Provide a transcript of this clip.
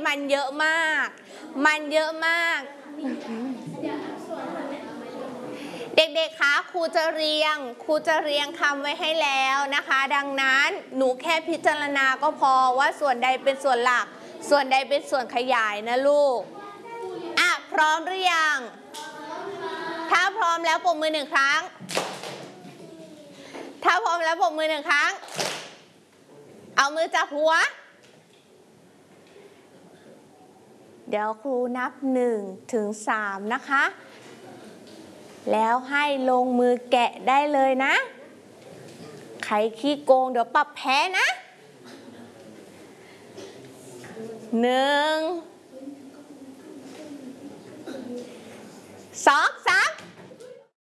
มันเยอะมากมันเยอะมากเด็กๆคะครูจะเรียงคำไว้ให้แล้วนะคะดังนั้นหนูแค่พิจารณาก็พอว่าส่วนใดเป็นส่วนหลักส่วนใดเป็นส่วนขยายนะลูกพร้อมหรือยังถ้าพร้อมแล้วปรบมือ1 ครั้งถ้าพร้อมแล้วปรบมือ1 ครั้งเอามือจับหัวเดี๋ยวครูนับ1 ถึง 3นะคะแล้วให้ลงมือแกะได้เลยนะใครขี้โกงเดี๋ยวปรับแพ้นะ1 2 3